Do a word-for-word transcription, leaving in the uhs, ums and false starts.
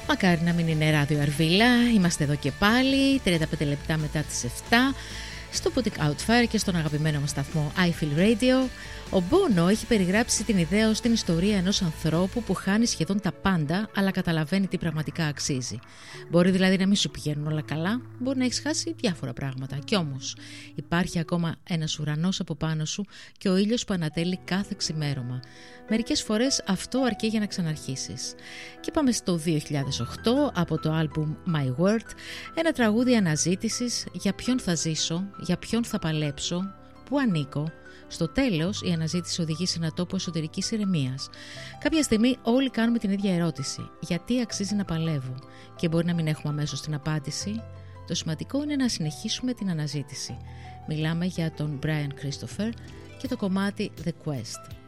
Μακάρι να μην είναι ράδιο Αρβίλα. Είμαστε εδώ και πάλι, τριάντα πέντε λεπτά μετά τις επτά, στο Boutique Outfire και στον αγαπημένο μας σταθμό I Feel Radio. Ο Μπόνο έχει περιγράψει την ιδέα ως την ιστορία ενός ανθρώπου που χάνει σχεδόν τα πάντα, αλλά καταλαβαίνει τι πραγματικά αξίζει. Μπορεί δηλαδή να μην σου πηγαίνουν όλα καλά, μπορεί να έχεις χάσει διάφορα πράγματα. Κι όμως υπάρχει ακόμα ένας ουρανός από πάνω σου και ο ήλιος που ανατέλει κάθε ξημέρωμα. Μερικές φορές αυτό αρκεί για να ξαναρχίσεις. Και πάμε στο δύο χιλιάδες οκτώ από το άλμπουμ My World, ένα τραγούδι αναζήτησης για ποιον θα ζήσω, για ποιον θα παλέψω, πού ανήκω. Στο τέλος, η αναζήτηση οδηγεί σε ένα τόπο εσωτερικής ηρεμίας. Κάποια στιγμή όλοι κάνουμε την ίδια ερώτηση. Γιατί αξίζει να παλεύω? Και μπορεί να μην έχουμε αμέσως την απάντηση. Το σημαντικό είναι να συνεχίσουμε την αναζήτηση. Μιλάμε για τον Brian Christopher και το κομμάτι The Quest.